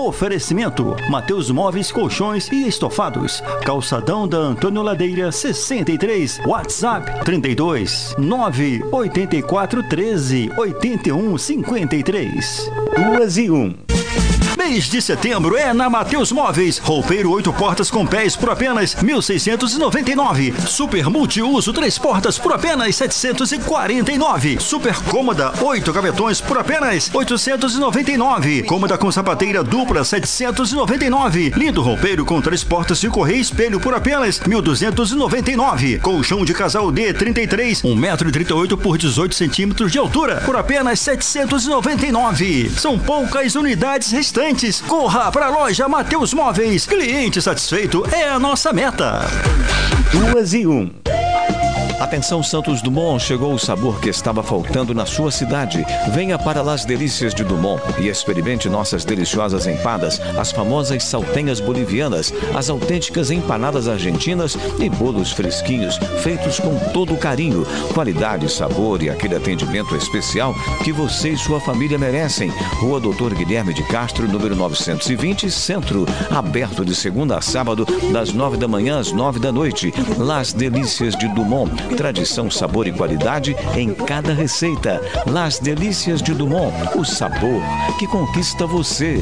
Oferecimento: Mateus Móveis, Colchões e Estofados. Calçadão da Antônio Ladeira 63. WhatsApp 32 984 13 81 53. 2-1. Mês de setembro é na Mateus Móveis. Roupeiro 8 portas com pés por apenas 1.699. Super multiuso 3 portas por apenas 749. Super cômoda 8 gavetões por apenas 899. Cômoda com sapateira dupla 799. Lindo roupeiro com 3 portas de correia e espelho por apenas 1.299. Colchão de casal D33 1,38 m por 18 cm de altura por apenas 799. São poucas unidades restantes. Corra para a loja Mateus Móveis. Cliente satisfeito é a nossa meta. 2-1. Atenção Santos Dumont, chegou o sabor que estava faltando na sua cidade. Venha para Las Delícias de Dumont e experimente nossas deliciosas empadas, as famosas saltenhas bolivianas, as autênticas empanadas argentinas e bolos fresquinhos, feitos com todo carinho, qualidade, sabor e aquele atendimento especial que você e sua família merecem. Rua Doutor Guilherme de Castro, número 920, Centro, aberto de segunda a sábado, das 9 da manhã às 9 da noite. Las Delícias de Dumont. Tradição, sabor e qualidade em cada receita. Las Delícias de Dumont, o sabor que conquista você.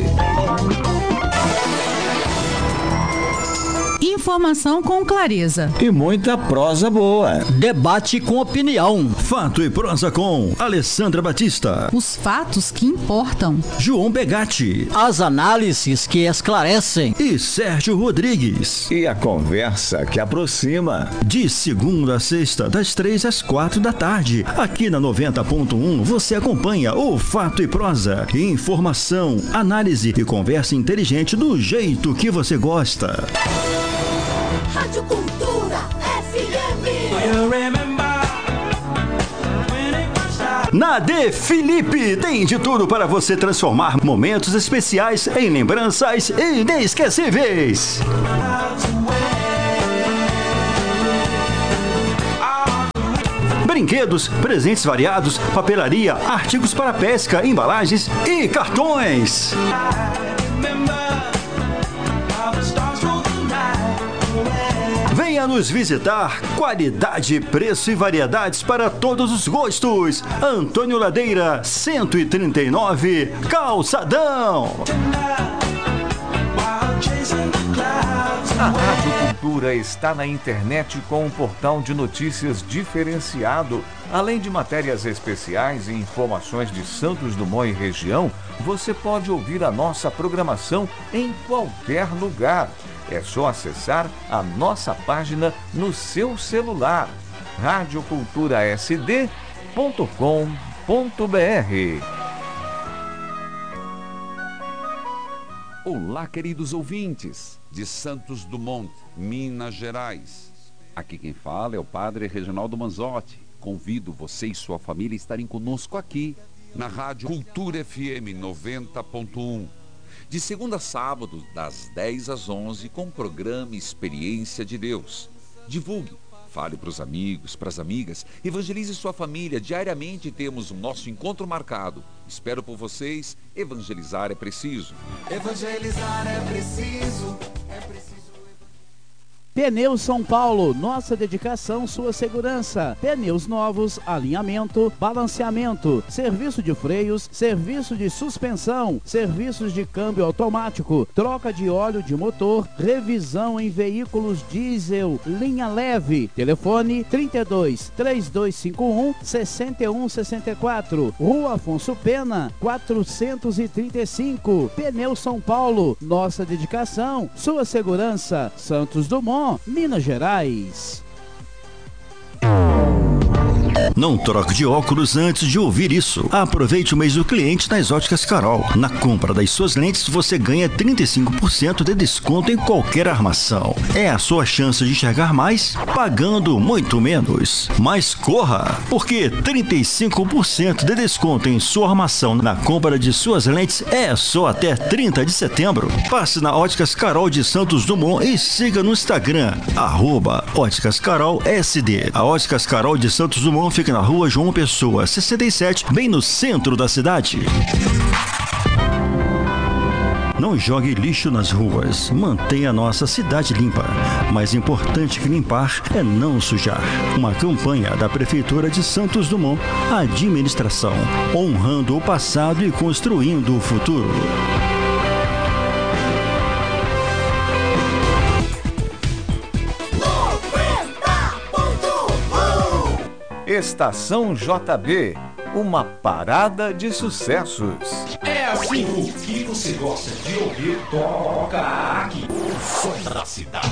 Informação com clareza e muita prosa boa. Debate com opinião. Fato e prosa com Alessandra Batista. Os fatos que importam. João Begatti. As análises que esclarecem. E Sérgio Rodrigues. E a conversa que aproxima. De segunda a sexta, das 3 às 4 da tarde. Aqui na 90.1 você acompanha o Fato e Prosa. Informação, análise e conversa inteligente do jeito que você gosta. Rádio Cultura FM. Na De Felipe tem de tudo para você transformar momentos especiais em lembranças inesquecíveis. Brinquedos, presentes variados, papelaria, artigos para pesca, embalagens e cartões. Venha nos visitar. Qualidade, preço e variedades para todos os gostos. Antônio Ladeira, 139, Calçadão. A Rádio Cultura está na internet com um portal de notícias diferenciado. Além de matérias especiais e informações de Santos Dumont e região, você pode ouvir a nossa programação em qualquer lugar. É só acessar a nossa página no seu celular, radioculturasd.com.br. Olá, queridos ouvintes de Santos Dumont, Minas Gerais. Aqui quem fala é o Padre Reginaldo Manzotti. Convido você e sua família a estarem conosco aqui na Rádio Cultura FM 90.1. De segunda a sábado, das 10 às 11, com o programa Experiência de Deus. Divulgue, fale para os amigos, para as amigas, evangelize sua família. Diariamente temos o nosso encontro marcado. Espero por vocês. Evangelizar é preciso. Evangelizar é preciso. Pneus São Paulo, nossa dedicação, sua segurança. Pneus novos, alinhamento, balanceamento, serviço de freios, serviço de suspensão, serviços de câmbio automático, troca de óleo de motor, revisão em veículos diesel, linha leve. Telefone 32 3251 6164. Rua Afonso Pena, 435. Pneus São Paulo, nossa dedicação, sua segurança. Santos Dumont, Minas Gerais. Não troque de óculos antes de ouvir isso. Aproveite o mês do cliente nas Óticas Carol. Na compra das suas lentes, você ganha 35% de desconto em qualquer armação. É a sua chance de enxergar mais, pagando muito menos. Mas corra, porque 35% de desconto em sua armação na compra de suas lentes é só até 30 de setembro. Passe na Óticas Carol de Santos Dumont e siga no Instagram, @óticascarolsd. A Óticas Carol de Santos Dumont fica na Rua João Pessoa, 67, bem no centro da cidade. Não jogue lixo nas ruas. Mantenha a nossa cidade limpa. Mais importante que limpar é não sujar. Uma campanha da Prefeitura de Santos Dumont. Administração, honrando o passado e construindo o futuro. Estação JB, uma parada de sucessos. É assim, o que você gosta de ouvir, toca aqui. O som da cidade.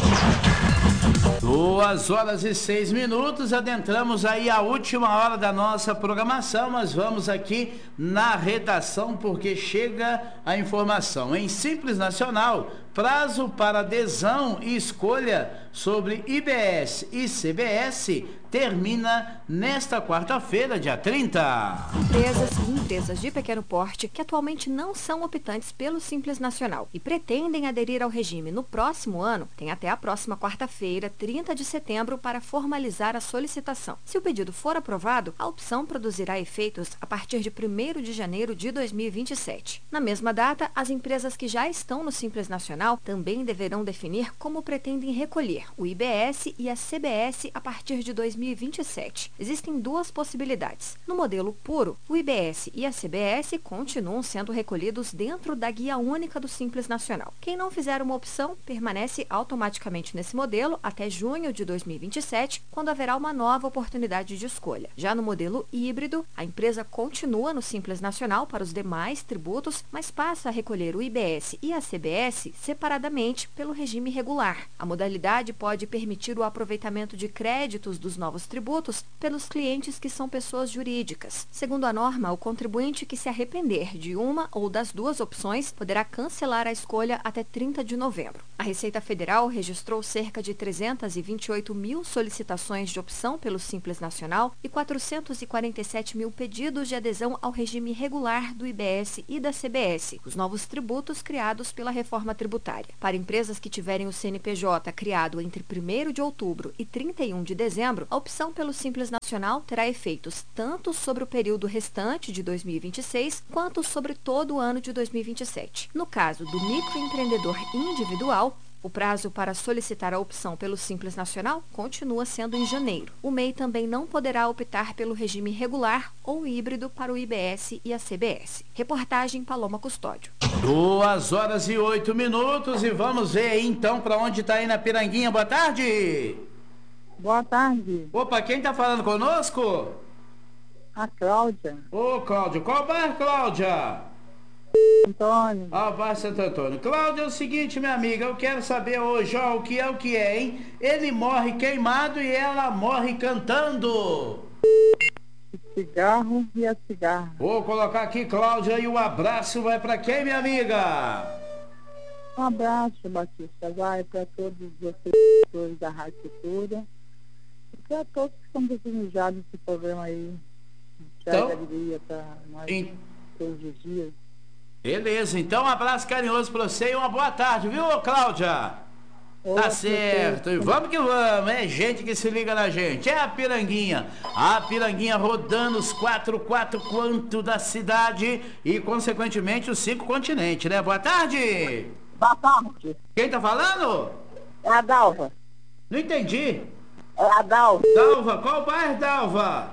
2h06, adentramos aí a última hora da nossa programação, mas vamos aqui na redação porque chega a informação. Em Simples Nacional, prazo para adesão e escolha sobre IBS e CBS termina nesta quarta-feira, dia 30. Empresas e empresas de pequeno porte que atualmente não são optantes pelo Simples Nacional e pretendem aderir ao regime no próximo ano, têm até a próxima quarta-feira, 30 de setembro, para formalizar a solicitação. Se o pedido for aprovado, a opção produzirá efeitos a partir de 1º de janeiro de 2027. Na mesma data, as empresas que já estão no Simples Nacional também deverão definir como pretendem recolher o IBS e a CBS a partir de 2027. Existem duas possibilidades. No modelo puro, o IBS e a CBS continuam sendo recolhidos dentro da guia única do Simples Nacional. Quem não fizer uma opção permanece automaticamente nesse modelo até junho de 2027, quando haverá uma nova oportunidade de escolha. Já no modelo híbrido, a empresa continua no Simples Nacional para os demais tributos, mas passa a recolher o IBS e a CBS separadamente pelo regime regular. A modalidade pode permitir o aproveitamento de créditos dos novos tributos pelos clientes que são pessoas jurídicas. Segundo a norma, o contribuinte que se arrepender de uma ou das duas opções poderá cancelar a escolha até 30 de novembro. A Receita Federal registrou cerca de 328 mil solicitações de opção pelo Simples Nacional e 447 mil pedidos de adesão ao regime regular do IBS e da CBS, os novos tributos criados pela reforma tributária. Para empresas que tiverem o CNPJ criado entre 1º de outubro e 31 de dezembro, a opção pelo Simples Nacional terá efeitos tanto sobre o período restante de 2026, quanto sobre todo o ano de 2027. No caso do microempreendedor individual, o prazo para solicitar a opção pelo Simples Nacional continua sendo em janeiro. O MEI também não poderá optar pelo regime regular ou híbrido para o IBS e a CBS. Reportagem Paloma Custódio. 2h08 e vamos ver aí então para onde está aí na Piranguinha. Boa tarde. Boa tarde. Opa, quem está falando conosco? A Cláudia. Ô, Cláudia, qual bairro, Cláudia? Antônio. Bairro Santo Antônio. Cláudia, é o seguinte, minha amiga, eu quero saber hoje, ó, o que é, hein? Ele morre queimado e ela morre cantando. O cigarro e a cigarra. Vou colocar aqui, Cláudia, e o abraço vai pra quem, minha amiga? Um abraço, Batista, vai para todos vocês da Rádio Cultura e para todos que estão desejados desse programa aí. Então, alegria para nós todos os dias. Beleza, então um abraço carinhoso para você e uma boa tarde, viu, Cláudia? Tá certo, e vamos que vamos, é gente que se liga na gente, é a Piranguinha rodando os 4 cantos da cidade e consequentemente os 5 continentes, né? Boa tarde! Boa tarde! Quem tá falando? É a Dalva. Não entendi. É a Dalva. Dalva, qual bairro, Dalva?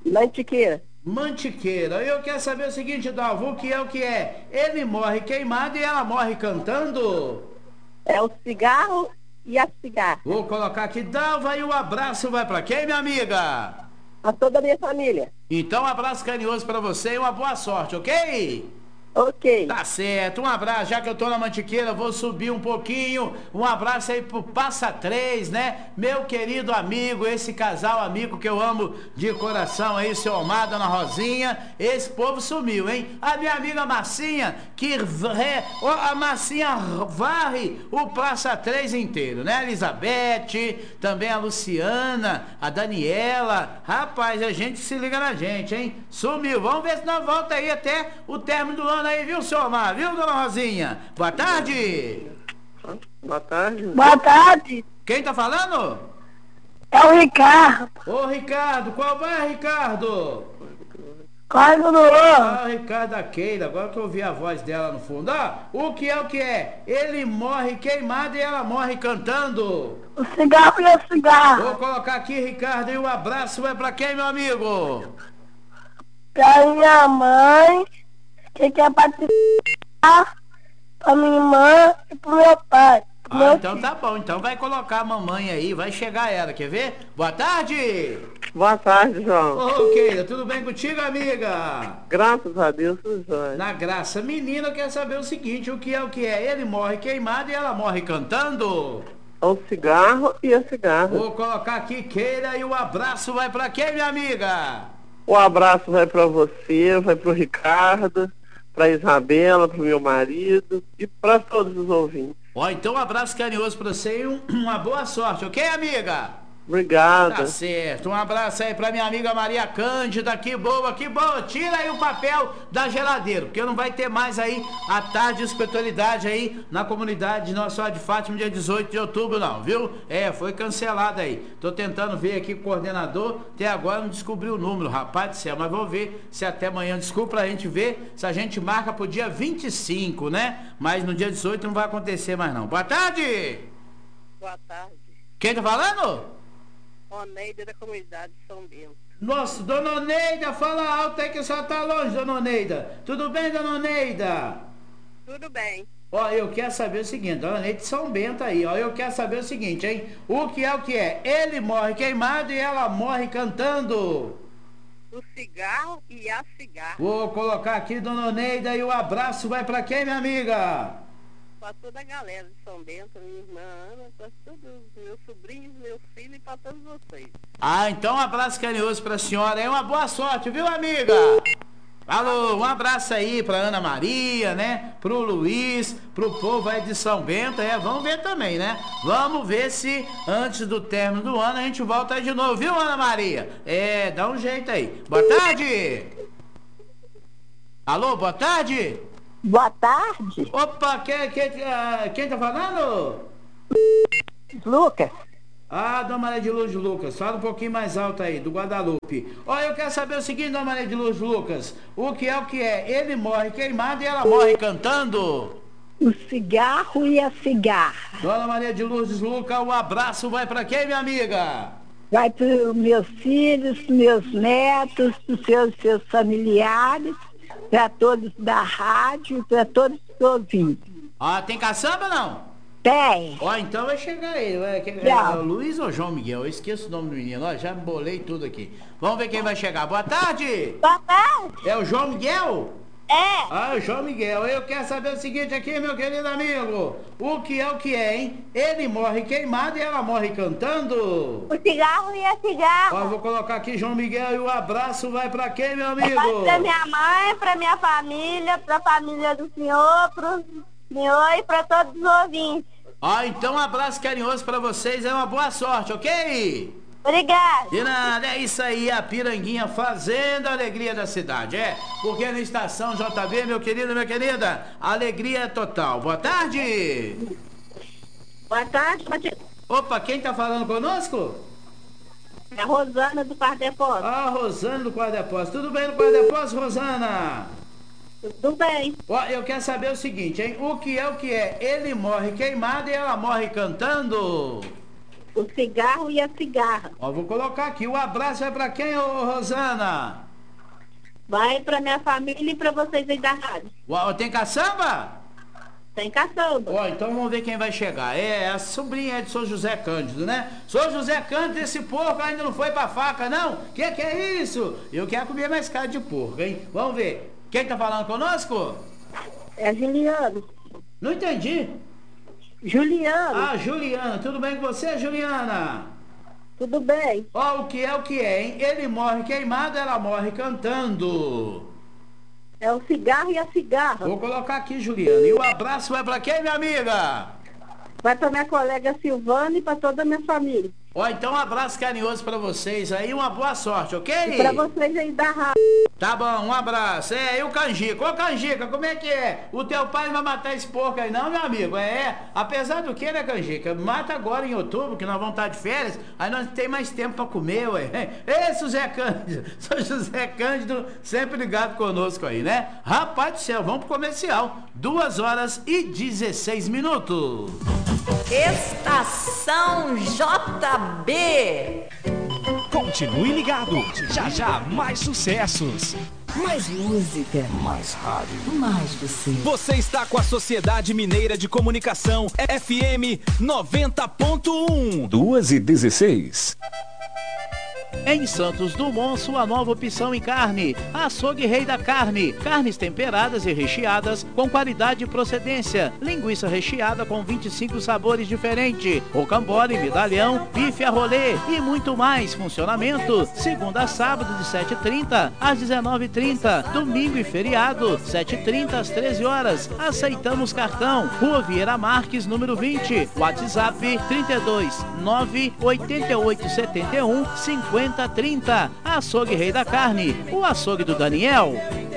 Mantiqueira. Eu quero saber o seguinte, Dalva, o que é? Ele morre queimado e ela morre cantando? É o cigarro e a cigarra. Vou colocar aqui, Dalva, e o abraço vai pra quem, minha amiga? A toda a minha família. Então, um abraço carinhoso pra você e uma boa sorte, ok? Ok. Tá certo, um abraço, já que eu tô na Mantiqueira, vou subir um pouquinho, um abraço aí pro Passa 3, né? Meu querido amigo, esse casal amigo que eu amo de coração aí, seu Omar, Dona Rosinha, esse povo sumiu, hein? A minha amiga Marcinha, a Marcinha varre o Passa 3 inteiro, né? A Elizabeth, também a Luciana, a Daniela, rapaz, a gente se liga na gente, hein? Sumiu, vamos ver se nós volta aí até o término do ano aí, viu, seu Omar? Viu, Dona Rosinha? Boa tarde. Boa tarde. Boa tarde. Quem tá falando? É o Ricardo. Ô, Ricardo, qual bairro, Ricardo? Ricardo do Ah, Ricardo da Keila, agora que eu ouvi a voz dela no fundo. O que é? Ele morre queimado e ela morre cantando. O cigarro e a cigarra. Vou colocar aqui, Ricardo, e um abraço vai pra quem, meu amigo? Pra minha mãe, que quer participar, pra minha irmã e pro meu pai. Então tá bom, então vai colocar a mamãe aí, vai chegar ela, quer ver? Boa tarde! Boa tarde, João. Ô, Keila, tudo bem contigo, amiga? Graças a Deus, tudo jóia. Na graça, menina, quer saber o seguinte, o que é? Ele morre queimado e ela morre cantando? O cigarro e a cigarra. Vou colocar aqui, Keila, e o abraço vai pra quem, minha amiga? O abraço vai pra você, vai pro Ricardo, pra Isabela, pro meu marido e pra todos os ouvintes. Então um abraço carinhoso pra você e uma boa sorte, ok, amiga? Obrigado. Tá certo, um abraço aí pra minha amiga Maria Cândida, que boa, tira aí o papel da geladeira, porque não vai ter mais aí a tarde de espiritualidade aí na comunidade de Nossa Senhora de Fátima, dia 18 de outubro não, viu? Foi cancelado aí, tô tentando ver aqui com o coordenador, até agora não descobri o número, rapaz do céu, mas vou ver se até amanhã, desculpa, pra gente ver se a gente marca pro dia 25, né? Mas no dia 18 não vai acontecer mais não. Boa tarde! Boa tarde. Quem tá falando? Oneida da comunidade de São Bento. Nossa, dona Oneida, fala alto aí que a senhora tá longe, dona Oneida. Tudo bem, dona Oneida? Tudo bem. Eu quero saber o seguinte, dona Oneida de São Bento aí, eu quero saber o seguinte, hein? O que é? Ele morre queimado e ela morre cantando. O cigarro e a cigarra. Vou colocar aqui, dona Oneida, e o abraço vai pra quem, minha amiga? Para toda a galera de São Bento, minha irmã Ana, para todos os meus sobrinhos, meus filhos e para todos vocês. Então um abraço carinhoso pra senhora, uma boa sorte, viu, amiga? Alô, um abraço aí pra Ana Maria, né? Pro Luiz, pro povo aí de São Bento, vamos ver também, né? Vamos ver se antes do término do ano a gente volta aí de novo, viu, Ana Maria? Dá um jeito aí. Boa tarde! Alô, boa tarde! Boa tarde. Opa, quem tá falando? Lucas. Dona Maria de Luz Lucas, fala um pouquinho mais alto aí, do Guadalupe. Eu quero saber o seguinte, Dona Maria de Luz Lucas, o que é? Ele morre queimado e ela morre cantando? O cigarro e a cigarra. Dona Maria de Luz Lucas, um abraço vai pra quem, minha amiga? Vai para os meus filhos, meus netos, os seus familiares, para todos da rádio, para todos os ouvintes. Tem caçamba ou não? Tem. Então vai chegar ele. É o Luiz ou João Miguel? Eu esqueço o nome do menino. Já bolei tudo aqui. Vamos ver quem vai chegar. Boa tarde. Boa tarde. É o João Miguel? É. O João Miguel. Eu quero saber o seguinte aqui, meu querido amigo. O que é, hein? Ele morre queimado e ela morre cantando? O cigarro e a cigarra. Vou colocar aqui João Miguel e o abraço vai pra quem, meu amigo? Vai pra minha mãe, pra minha família, pra família do senhor, pro senhor e pra todos os ouvintes. Então um abraço carinhoso pra vocês, uma boa sorte, ok? Obrigada. De nada, é isso aí, a Piranguinha fazendo a alegria da cidade, porque na estação JB, meu querido, minha querida, alegria total. Boa tarde. Boa tarde, Opa, quem tá falando conosco? É a Rosana do Quarto Depósito. Rosana do Quarto Depósito. Tudo bem no Quarto Depósito, Rosana? Tudo bem. Eu quero saber o seguinte, hein? O que é? Ele morre queimado e ela morre cantando? O cigarro e a cigarra. Vou colocar aqui. O abraço é pra quem, Rosana? Vai pra minha família e pra vocês aí da rádio. Tem caçamba? Tem caçamba. Então vamos ver quem vai chegar. É a sobrinha de São José Cândido, né? São José Cândido, esse porco ainda não foi pra faca, não? Que é isso? Eu quero comer mais carne de porco, hein? Vamos ver. Quem tá falando conosco? É Juliano. Não entendi. Juliana. Juliana. Tudo bem com você, Juliana? Tudo bem. O que é, hein? Ele morre queimado, ela morre cantando. É o cigarro e a cigarra. Vou colocar aqui, Juliana. E o abraço vai pra quem, minha amiga? Vai pra minha colega Silvana e pra toda a minha família. Ó, então um abraço carinhoso pra vocês aí, uma boa sorte, ok? E pra vocês aí da rádio. Tá bom, um abraço. E o Canjica? Ô, Canjica, como é que é? O teu pai não vai matar esse porco aí não, meu amigo? Apesar do que, né, Canjica? Mata agora em outubro, que nós vamos estar de férias, aí nós tem mais tempo pra comer, ué. Esse José Cândido, sou José Cândido, sempre ligado conosco aí, né? Rapaz do céu, vamos pro comercial. 2h16. Estação JB. Continue ligado. Já já mais sucessos. Mais música. Mais rádio. Mais você. Você está com a Sociedade Mineira de Comunicação FM 90.1. 2h16. Em Santos Dumont, sua nova opção em carne. Açougue Rei da Carne. Carnes temperadas e recheadas com qualidade e procedência. Linguiça recheada com 25 sabores diferentes. Rocambole, medalhão, bife a rolê e muito mais. Funcionamento segunda a sábado de 7h30 às 19h30. Domingo e feriado 7h30 às 13 horas. Aceitamos cartão. Rua Vieira Marques, número 20. WhatsApp 32 98871 5030. Açougue Rei da Carne, o açougue do Daniel.